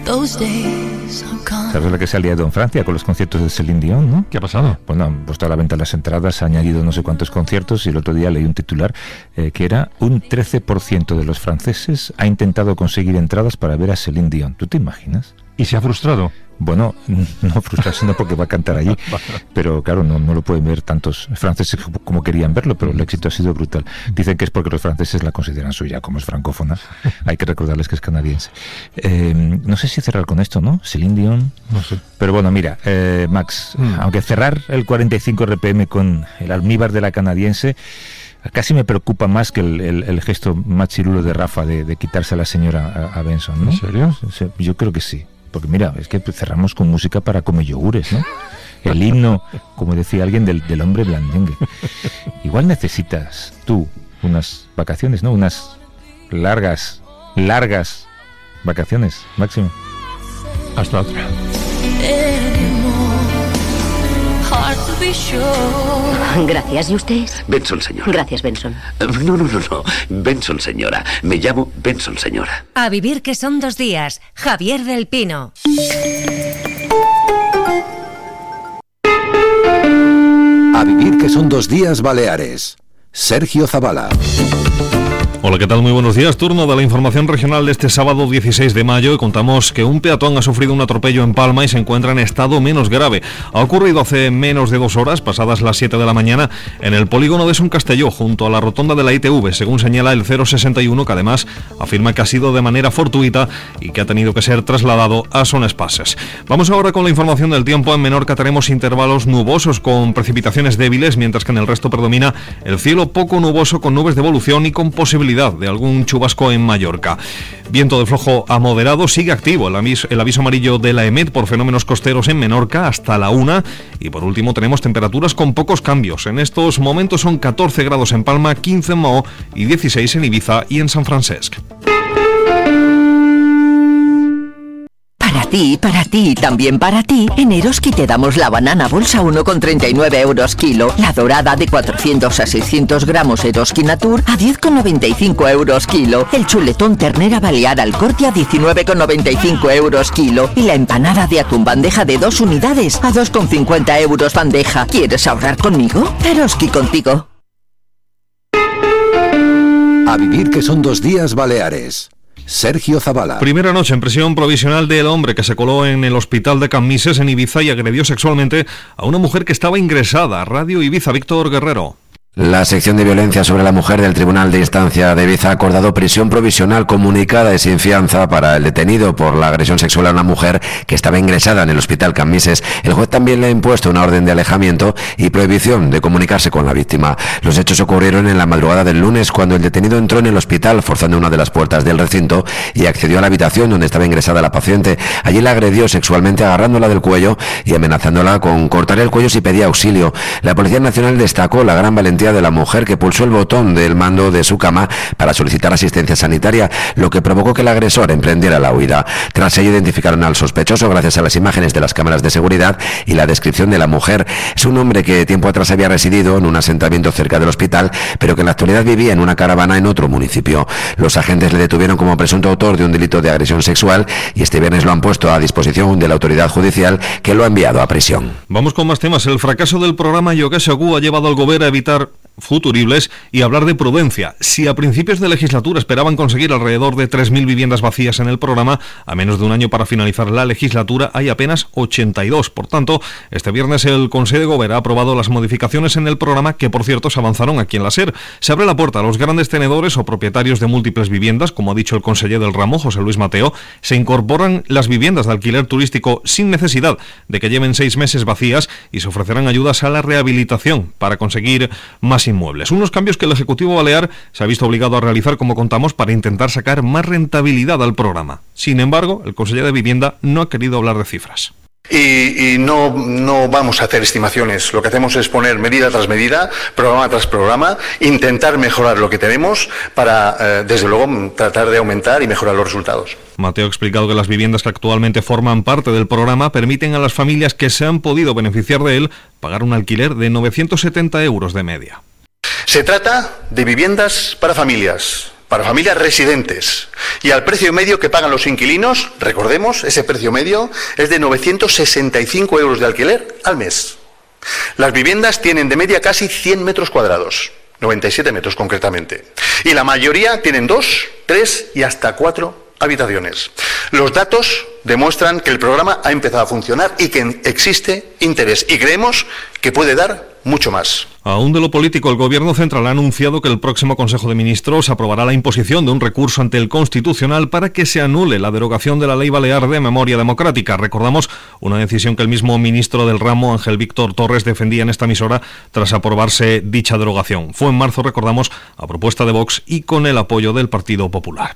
¿Sabes la que se ha liado en Francia con los conciertos de Céline Dion, no? ¿Qué ha pasado? Bueno, han puesto a la venta las entradas, ha añadido no sé cuántos conciertos, y el otro día leí un titular que era un 13% de los franceses ha intentado conseguir entradas para ver a Céline Dion. ¿Tú te imaginas? ¿Y se ha frustrado? Bueno, no frustrarse no, porque va a cantar allí, pero claro, no lo pueden ver tantos franceses como querían verlo, pero el éxito ha sido brutal. Dicen que es porque los franceses la consideran suya, como es francófona. Hay que recordarles que es canadiense. No sé si cerrar con esto, ¿no? Céline Dion. No sé. Pero bueno, mira, Max, aunque cerrar el 45 RPM con el almíbar de la canadiense casi me preocupa más que el gesto machirulo de Rafa de quitarse a la señora a Benson, ¿no? ¿En serio? Yo creo que sí. Porque mira, es que cerramos con música para comer yogures, ¿no? El himno, como decía alguien, del hombre blandengue. Igual necesitas tú unas vacaciones, ¿no? Unas largas vacaciones, Máximo. Hasta otra. Gracias, ¿y usted? Benson, señora. Gracias, Benson. No. Benson, señora. Me llamo Benson, señora. A vivir que son 2 días. Javier del Pino. A vivir que son 2 días Baleares. Sergio Zavala. Hola, ¿qué tal? Muy buenos días. Turno de la información regional de este sábado 16 de mayo y contamos que un peatón ha sufrido un atropello en Palma y se encuentra en estado menos grave. Ha ocurrido hace menos de 2 horas, pasadas las 7 de la mañana, en el polígono de Son Castelló, junto a la rotonda de la ITV, según señala el 061, que además afirma que ha sido de manera fortuita y que ha tenido que ser trasladado a Son Espases. Vamos ahora con la información del tiempo. En Menorca tenemos intervalos nubosos con precipitaciones débiles, mientras que en el resto predomina el cielo poco nuboso con nubes de evolución y con posibilidad de algún chubasco en Mallorca. Viento de flojo a moderado, sigue activo el aviso amarillo de la EMET por fenómenos costeros en Menorca hasta la 1. Y por último tenemos temperaturas con pocos cambios. En estos momentos son 14 grados en Palma, 15 en Maó y 16 en Ibiza y en San Francesc. Para ti, también para ti, en Eroski te damos la banana bolsa 1,39 euros kilo, la dorada de 400 a 600 gramos Eroski Natur a 10,95 euros kilo, el chuletón ternera balear al corte a 19,95 euros kilo y la empanada de atún bandeja de 2 unidades a 2,50 euros bandeja. ¿Quieres ahorrar conmigo? Eroski contigo. A vivir que son 2 días Baleares. Sergio Zavala. Primera noche en prisión provisional del hombre que se coló en el hospital de Cammises en Ibiza y agredió sexualmente a una mujer que estaba ingresada. Radio Ibiza, Víctor Guerrero. La sección de violencia sobre la mujer del Tribunal de Instancia de Ibiza ha acordado prisión provisional comunicada y sin fianza para el detenido por la agresión sexual a una mujer que estaba ingresada en el hospital Cammises. El juez también le ha impuesto una orden de alejamiento y prohibición de comunicarse con la víctima. Los hechos ocurrieron en la madrugada del lunes cuando el detenido entró en el hospital forzando una de las puertas del recinto y accedió a la habitación donde estaba ingresada la paciente. Allí la agredió sexualmente agarrándola del cuello y amenazándola con cortarle el cuello si pedía auxilio. La Policía Nacional destacó la gran valentía de la mujer que pulsó el botón del mando de su cama para solicitar asistencia sanitaria, lo que provocó que el agresor emprendiera la huida. Tras ello identificaron al sospechoso gracias a las imágenes de las cámaras de seguridad y la descripción de la mujer. Es un hombre que tiempo atrás había residido en un asentamiento cerca del hospital, pero que en la actualidad vivía en una caravana en otro municipio. Los agentes le detuvieron como presunto autor de un delito de agresión sexual y este viernes lo han puesto a disposición de la autoridad judicial, que lo ha enviado a prisión. Vamos con más temas. El fracaso del programa Yo que Segur ha llevado al gobierno a evitar futuribles y hablar de prudencia. Si a principios de legislatura esperaban conseguir alrededor de 3.000 viviendas vacías en el programa, a menos de un año para finalizar la legislatura hay apenas 82. Por tanto, este viernes el Consejo de Gobierno ha aprobado las modificaciones en el programa que, por cierto, se avanzaron aquí en la SER. Se abre la puerta a los grandes tenedores o propietarios de múltiples viviendas, como ha dicho el conseller del ramo, José Luis Mateo. Se incorporan las viviendas de alquiler turístico sin necesidad de que lleven 6 meses vacías y se ofrecerán ayudas a la rehabilitación para conseguir más inmuebles. Unos cambios que el Ejecutivo Balear se ha visto obligado a realizar, como contamos, para intentar sacar más rentabilidad al programa. Sin embargo, el conseller de Vivienda no ha querido hablar de cifras. Y no vamos a hacer estimaciones. Lo que hacemos es poner medida tras medida, programa tras programa, intentar mejorar lo que tenemos para, desde luego, tratar de aumentar y mejorar los resultados. Mateo ha explicado que las viviendas que actualmente forman parte del programa permiten a las familias que se han podido beneficiar de él pagar un alquiler de 970 euros de media. Se trata de viviendas para familias, para familias residentes. Y al precio medio que pagan los inquilinos, recordemos, ese precio medio es de 965 euros de alquiler al mes. Las viviendas tienen de media casi 100 metros cuadrados, 97 metros concretamente. Y la mayoría tienen 2, 3 y hasta 4 habitaciones. Los datos demuestran que el programa ha empezado a funcionar y que existe interés. Y creemos que puede dar mucho más. Aún de lo político, el Gobierno central ha anunciado que el próximo Consejo de Ministros aprobará la imposición de un recurso ante el Constitucional para que se anule la derogación de la Ley Balear de Memoria Democrática. Recordamos una decisión que el mismo ministro del ramo, Ángel Víctor Torres, defendía en esta emisora tras aprobarse dicha derogación. Fue en marzo, recordamos, a propuesta de Vox y con el apoyo del Partido Popular.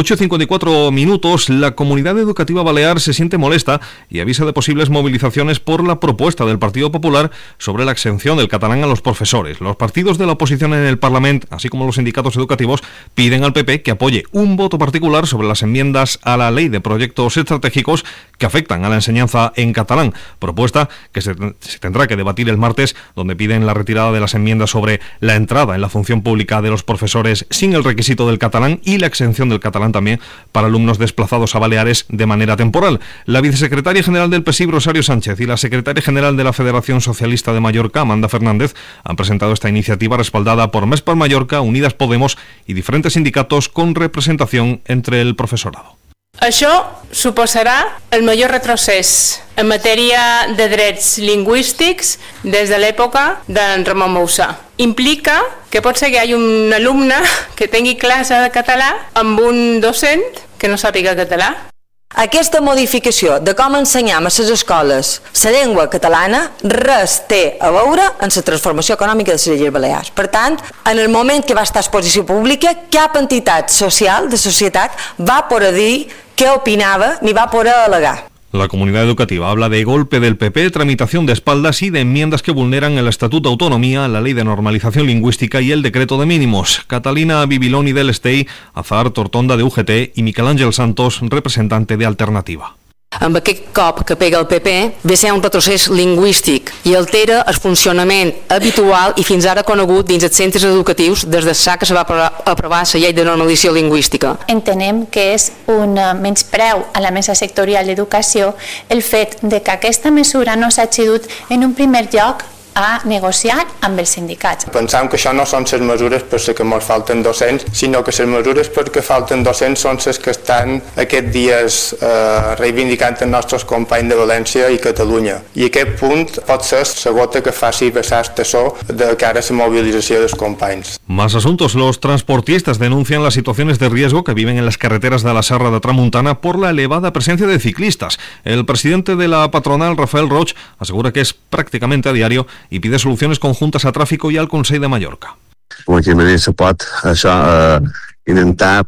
8:54 minutos. La comunidad educativa balear se siente molesta y avisa de posibles movilizaciones por la propuesta del Partido Popular sobre la exención del catalán a los profesores. Los partidos de la oposición en el Parlamento, así como los sindicatos educativos, piden al PP que apoye un voto particular sobre las enmiendas a la ley de proyectos estratégicos que afectan a la enseñanza en catalán, propuesta que se tendrá que debatir el martes, donde piden la retirada de las enmiendas sobre la entrada en la función pública de los profesores sin el requisito del catalán y la exención del catalán también para alumnos desplazados a Baleares de manera temporal. La vicesecretaria general del PSIB, Rosario Sánchez, y la secretaria general de la Federación Socialista de Mallorca, Amanda Fernández, han presentado esta iniciativa respaldada por Més per Mallorca, Unidas Podemos y diferentes sindicatos con representación entre el profesorado. Això suposarà el major retrocés en matèria de drets lingüístics des de l'època d'en Ramon Mausà. Implica que pot ser que hi hagi un alumne que tingui classe de català amb un docent que no sàpiga català. Aquesta modificació de com ensenyam a les escoles la llengua catalana res té a veure amb la transformació econòmica de les Illes Balears. Per tant, en el moment que va estar a exposició pública, cap entitat social de societat va poder dir què opinava ni va poder al·legar. La comunidad educativa habla de golpe del PP, tramitación de espaldas y de enmiendas que vulneran el Estatuto de Autonomía, la Ley de Normalización Lingüística y el Decreto de Mínimos. Catalina Bibiloni del Estei, Azar Tortonda de UGT y Miquel Àngel Santos, representante de Alternativa. Amb aquest cop que pega el PP ve ser un retrocés lingüístic i altera el funcionament habitual i fins ara conegut dins els centres educatius des de que se va aprovar la llei de normalització lingüística. Entenem que és un menyspreu a la mesa sectorial d'educació el fet de que aquesta mesura no s'hagi dut en un primer lloc a negociar amb els sindicats. Pensam que això no són les mesures perquè ens falten docents, sinó que les mesures perquè falten docents són les que estan aquests dies reivindicant els nostres companys de València i Catalunya. I aquest punt pot ser la gota que faci vessar el tassó de cara a la movilització dels companys. Más asuntos. Los transportistas denuncian las situaciones de riesgo que viven en las carreteras de la Serra de Tramuntana por la elevada presencia de ciclistas. El presidente de la patronal, Rafael Roig, asegura que es prácticamente a diario y pide soluciones conjuntas a tráfico y al Consell de Mallorca. Com que manera se pot això intentar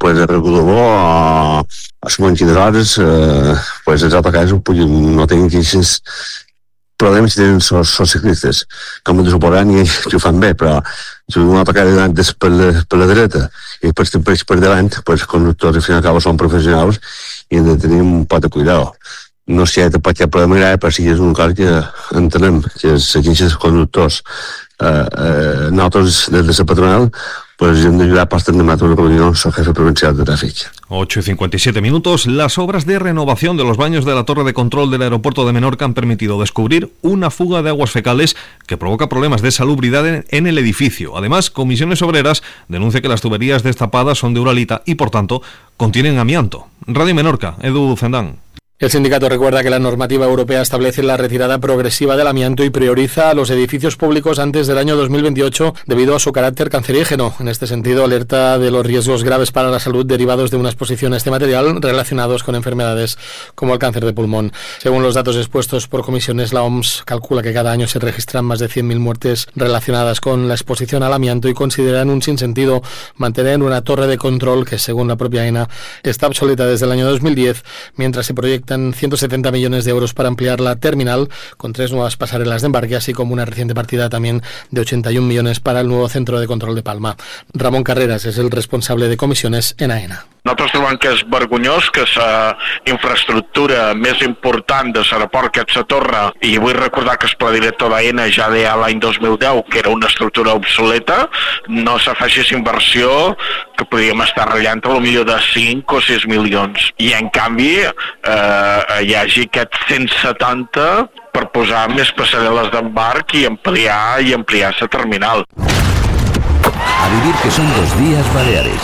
regular a les manquines hores els autocasos no tenen queixes problemes que tenen els ciclistes, com de suposar i ho fan bé, però si un autocar davant és per la dreta i després per davant, els conductors al final al cabo són professionals i hem de tenir un pot de cuidado. No sé per què problema grave, però sí que és un cas que entenem, que és els conductors. Nosaltres, des de la patronal, hem d'ajudar per tenir una reunió amb el jefe provincial de tràfic. 8:57 minutos. Las obras de renovación de los baños de la torre de control del aeropuerto de Menorca han permitido descubrir una fuga de aguas fecales que provoca problemas de salubridad en el edificio. Además, Comisiones Obreras denuncia que las tuberías destapadas son de uralita y, por tanto, contienen amianto. Radio Menorca, Edu Zendán. El sindicato recuerda que la normativa europea establece la retirada progresiva del amianto y prioriza a los edificios públicos antes del año 2028 debido a su carácter cancerígeno. En este sentido, alerta de los riesgos graves para la salud derivados de una exposición a este material relacionados con enfermedades como el cáncer de pulmón. Según los datos expuestos por comisiones, la OMS calcula que cada año se registran más de 100.000 muertes relacionadas con la exposición al amianto y consideran un sinsentido mantener una torre de control que, según la propia AENA, está obsoleta desde el año 2010, mientras se proyecta 170 millones de euros para ampliar la terminal con 3 nuevas pasarelas de embarque, así como una reciente partida también de 81 millones para el nuevo centro de control de Palma. Ramón Carreras es el responsable de comisiones en AENA. Nosaltres trobem que és vergonyós que la infraestructura més important de l'aeroport, que és la torre, i vull recordar que el pla director d'AENA ja deia l'any 2010 que era una estructura obsoleta, no se faci inversió que podríem estar ratllant a lo millor de 5 o 6 milions. I en canvi hi hagi aquest 170 per posar més passarel·les d'embarc i ampliar la terminal. A vivir que son 2 días Baleares.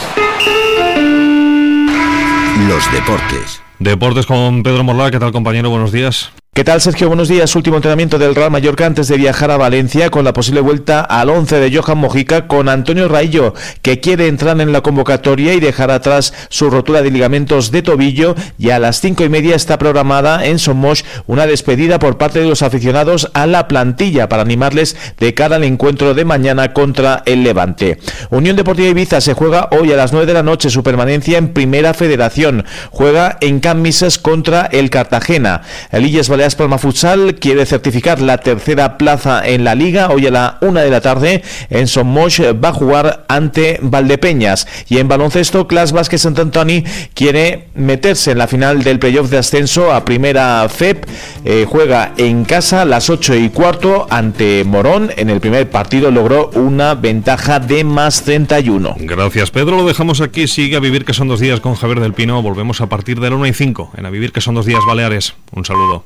Los deportes. Deportes con Pedro Morlá. ¿Qué tal, compañero? Buenos días. ¿Qué tal, Sergio? Buenos días. Último entrenamiento del Real Mallorca antes de viajar a Valencia, con la posible vuelta al 11 de Johan Mojica, con Antonio Raillo, que quiere entrar en la convocatoria y dejar atrás su rotura de ligamentos de tobillo, y a las 5:30 está programada en Somos una despedida por parte de los aficionados a la plantilla para animarles de cara al encuentro de mañana contra el Levante. Unión Deportiva Ibiza se juega hoy a las 9 de la noche su permanencia en Primera Federación. Juega en Can Misses contra el Cartagena. El Illes Balears Palma Futsal quiere certificar la tercera plaza en la Liga. Hoy a la 1 de la tarde en Somos va a jugar ante Valdepeñas. Y en baloncesto, Clas Básquet Sant Antoni quiere meterse en la final del playoff de ascenso a Primera FEP. Juega en casa a las 8:15 ante Morón. En el primer partido logró una ventaja de +31. Gracias, Pedro. Lo dejamos aquí. Sigue A Vivir que son 2 días con Javier del Pino. Volvemos a partir de la 1:05 en A Vivir que son 2 días Baleares. Un saludo.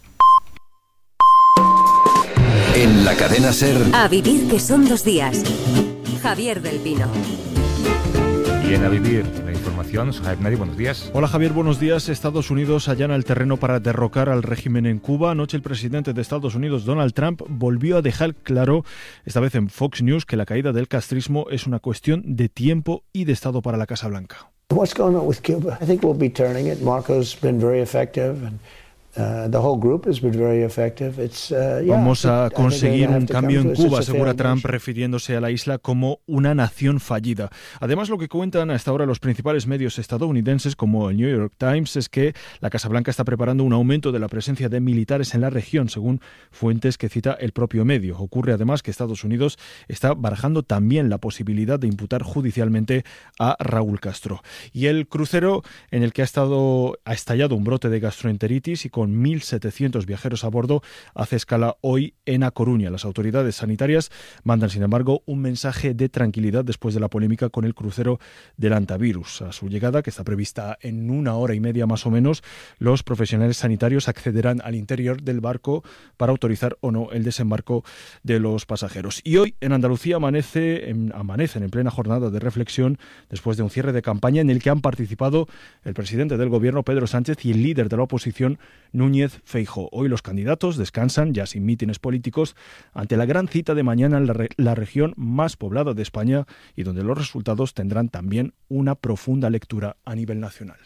En la cadena SER. A Vivir que son 2 días. Javier del Pino. Y en A Vivir, la información, Javier Nadi, buenos días. Hola Javier, buenos días. Estados Unidos allana el terreno para derrocar al régimen en Cuba. Anoche el presidente de Estados Unidos, Donald Trump, volvió a dejar claro, esta vez en Fox News, que la caída del castrismo es una cuestión de tiempo y de Estado para la Casa Blanca. What's going on with Cuba? I think we'll be turning it. Marco's been very effective and the whole group has been very effective. Vamos a conseguir un cambio en Cuba, asegura Trump, refiriéndose a la isla como una nación fallida. Además, lo que cuentan hasta ahora los principales medios estadounidenses, como el New York Times, es que la Casa Blanca está preparando un aumento de la presencia de militares en la región, según fuentes que cita el propio medio. Ocurre además que Estados Unidos está barajando también la posibilidad de imputar judicialmente a Raúl Castro. Y el crucero en el que ha estallado un brote de gastroenteritis y con 1.700 viajeros a bordo, hace escala hoy en A Coruña. Las autoridades sanitarias mandan, sin embargo, un mensaje de tranquilidad después de la polémica con el crucero del Antavirus. A su llegada, que está prevista en 1 hora y media más o menos, los profesionales sanitarios accederán al interior del barco para autorizar o no el desembarco de los pasajeros. Y hoy en Andalucía amanecen en plena jornada de reflexión después de un cierre de campaña en el que han participado el presidente del gobierno, Pedro Sánchez, y el líder de la oposición, Núñez Feijóo. Hoy los candidatos descansan, ya sin mítines políticos, ante la gran cita de mañana en la región más poblada de España y donde los resultados tendrán también una profunda lectura a nivel nacional.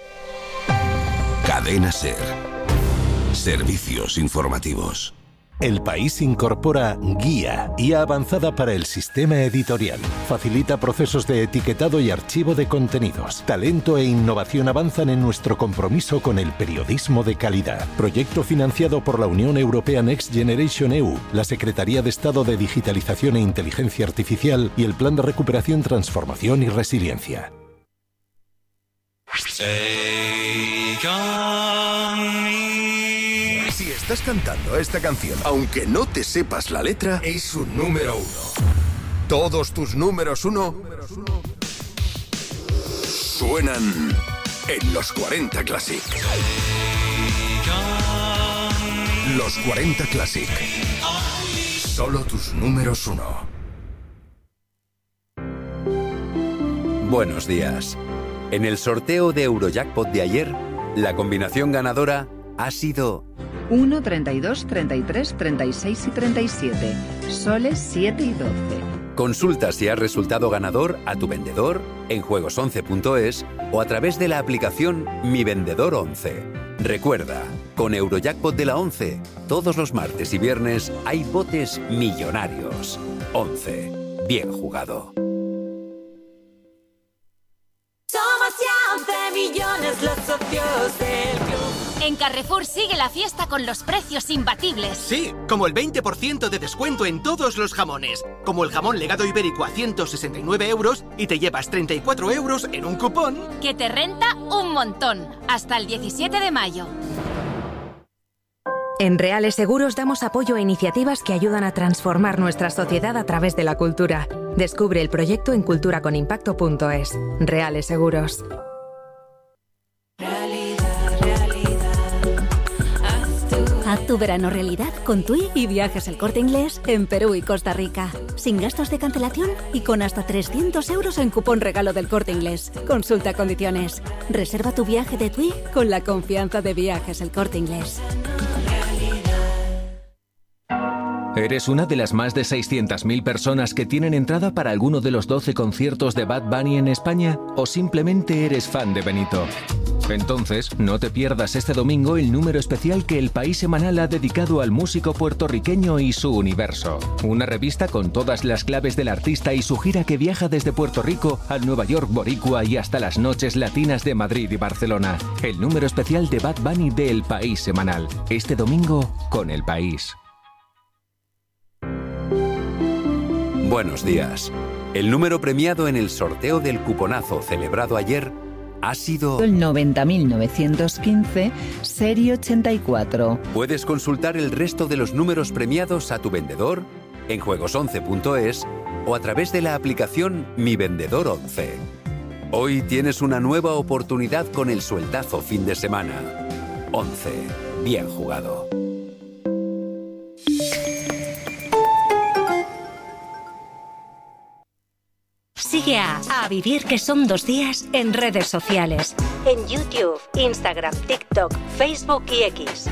Cadena SER. Servicios informativos. El País incorpora Guía Avanzada para el Sistema Editorial. Facilita procesos de etiquetado y archivo de contenidos. Talento e innovación avanzan en nuestro compromiso con el periodismo de calidad. Proyecto financiado por la Unión Europea Next Generation EU, la Secretaría de Estado de Digitalización e Inteligencia Artificial y el Plan de Recuperación, Transformación y Resiliencia. Si estás cantando esta canción, aunque no te sepas la letra, es un número 1. Todos tus números 1 suenan en los 40 Classic. Los 40 Classic. Solo tus números 1. Buenos días. En el sorteo de Eurojackpot de ayer, la combinación ganadora ha sido 1, 32, 33, 36 y 37. Soles 7 y 12. Consulta si has resultado ganador a tu vendedor en juegos11.es o a través de la aplicación Mi Vendedor 11. Recuerda, con Eurojackpot de la 11, todos los martes y viernes hay botes millonarios. 11. Bien jugado. Somos ya 11 millones los socios del club. En Carrefour sigue la fiesta con los precios imbatibles. Sí, como el 20% de descuento en todos los jamones. Como el jamón legado ibérico a 169 euros y te llevas 34 euros en un cupón. Que te renta un montón. Hasta el 17 de mayo. En Reales Seguros damos apoyo a iniciativas que ayudan a transformar nuestra sociedad a través de la cultura. Descubre el proyecto en culturaconimpacto.es. Reales Seguros. Haz tu verano realidad con TUI y Viajes El Corte Inglés en Perú y Costa Rica. Sin gastos de cancelación y con hasta 300 euros en cupón regalo del Corte Inglés. Consulta condiciones. Reserva tu viaje de TUI con la confianza de Viajes El Corte Inglés. ¿Eres una de las más de 600.000 personas que tienen entrada para alguno de los 12 conciertos de Bad Bunny en España? ¿O simplemente eres fan de Benito? Entonces, no te pierdas este domingo el número especial que El País Semanal ha dedicado al músico puertorriqueño y su universo. Una revista con todas las claves del artista y su gira que viaja desde Puerto Rico al Nueva York boricua y hasta las noches latinas de Madrid y Barcelona. El número especial de Bad Bunny de El País Semanal. Este domingo con El País. Buenos días. El número premiado en el sorteo del cuponazo celebrado ayer ha sido el 90.915, serie 84. Puedes consultar el resto de los números premiados a tu vendedor en juegos11.es o a través de la aplicación Mi Vendedor 11. Hoy tienes una nueva oportunidad con el sueldazo fin de semana. 11. Bien jugado. Sigue a Vivir que son 2 días en redes sociales. En YouTube, Instagram, TikTok, Facebook y X.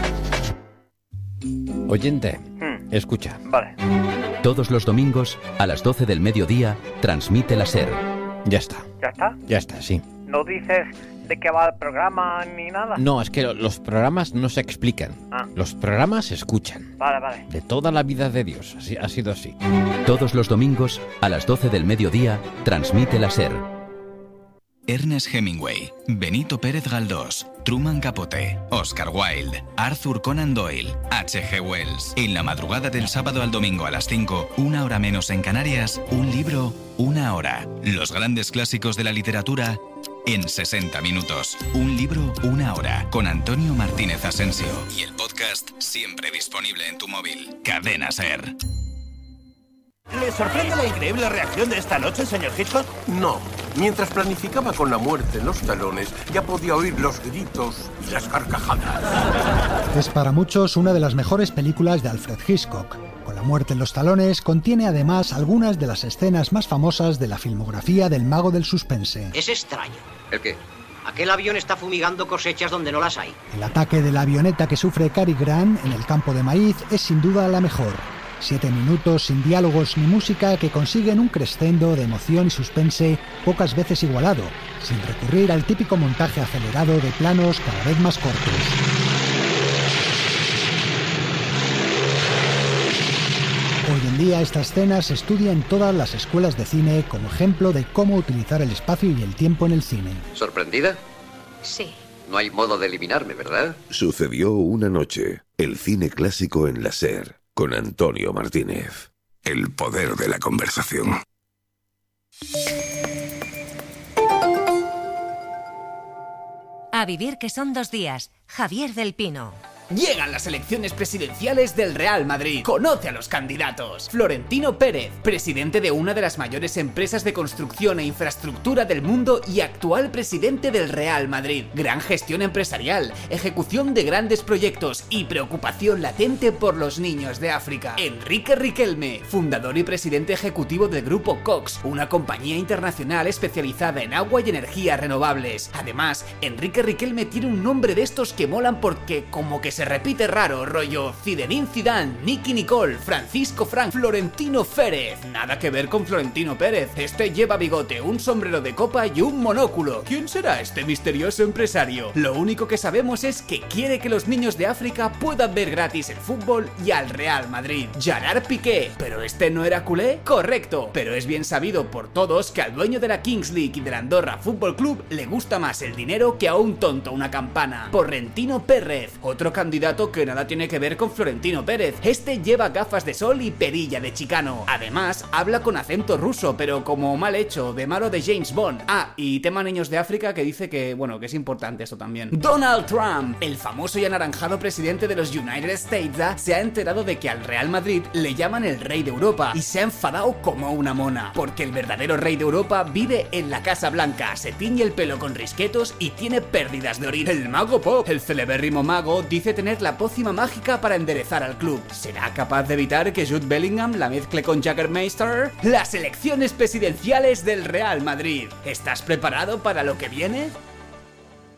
Oyente, escucha. Vale. Todos los domingos, a las 12 del mediodía, transmite la SER. Ya está. ¿Ya está? Ya está, sí. ¿No dices de qué va el programa ni nada? No, es que los programas no se explican. Los programas se escuchan. Vale. De toda la vida de Dios, así, ha sido así. Todos los domingos, a las 12 del mediodía, transmite la SER. Ernest Hemingway, Benito Pérez Galdós, Truman Capote, Oscar Wilde, Arthur Conan Doyle, H.G. Wells. En la madrugada del sábado al domingo a las 5, 1 hora menos en Canarias, un libro, 1 hora. Los grandes clásicos de la literatura en 60 minutos. Un libro, 1 hora. Con Antonio Martínez Asensio. Y el podcast siempre disponible en tu móvil. Cadena SER. ¿Le sorprende la increíble reacción de esta noche, señor Hitchcock? No. Mientras planificaba con la muerte en los talones, ya podía oír los gritos y las carcajadas. Es para muchos una de las mejores películas de Alfred Hitchcock. Con la muerte en los talones, contiene además algunas de las escenas más famosas de la filmografía del mago del suspense. Es extraño. ¿El qué? Aquel avión está fumigando cosechas donde no las hay. El ataque de la avioneta que sufre Cary Grant en el campo de maíz es sin duda la mejor. 7 minutos sin diálogos ni música que consiguen un crescendo de emoción y suspense pocas veces igualado, sin recurrir al típico montaje acelerado de planos cada vez más cortos. Hoy en día esta escena se estudia en todas las escuelas de cine como ejemplo de cómo utilizar el espacio y el tiempo en el cine. ¿Sorprendida? Sí. No hay modo de eliminarme, ¿verdad? Sucedió una noche. El cine clásico en la SER. Con Antonio Martínez. El poder de la conversación. A Vivir que son 2 días. Javier del Pino. Llegan las elecciones presidenciales del Real Madrid. Conoce a los candidatos. Florentino Pérez, presidente de una de las mayores empresas de construcción e infraestructura del mundo y actual presidente del Real Madrid. Gran gestión empresarial, ejecución de grandes proyectos y preocupación latente por los niños de África. Enrique Riquelme, fundador y presidente ejecutivo del grupo Cox, una compañía internacional especializada en agua y energías renovables. Además, Enrique Riquelme tiene un nombre de estos que molan porque como que se repite raro, rollo Zinedine Zidane, Nicky Nicole, Francisco Frank, Florentino Pérez. Nada que ver con Florentino Pérez. Este lleva bigote, un sombrero de copa y un monóculo. ¿Quién será este misterioso empresario? Lo único que sabemos es que quiere que los niños de África puedan ver gratis el fútbol y al Real Madrid. Gerard Piqué. ¿Pero este no era culé? Correcto. Pero es bien sabido por todos que al dueño de la Kings League y del Andorra Fútbol Club le gusta más el dinero que a un tonto una campana. Porrentino Pérez, otro candidato candidato que nada tiene que ver con Florentino Pérez. Este lleva gafas de sol y perilla de chicano. Además, habla con acento ruso, pero como mal hecho, de malo de James Bond. Ah, y tema niños de África, que dice que, bueno, que es importante esto también. Donald Trump, el famoso y anaranjado presidente de los United States, se ha enterado de que al Real Madrid le llaman el rey de Europa y se ha enfadado como una mona, porque el verdadero rey de Europa vive en la Casa Blanca, se tiñe el pelo con risquetos y tiene pérdidas de orina. El mago Pop, el celebérrimo mago, dice tener la pócima mágica para enderezar al club. ¿Será capaz de evitar que Jude Bellingham la mezcle con Jägermeister? Las elecciones presidenciales del Real Madrid. ¿Estás preparado para lo que viene?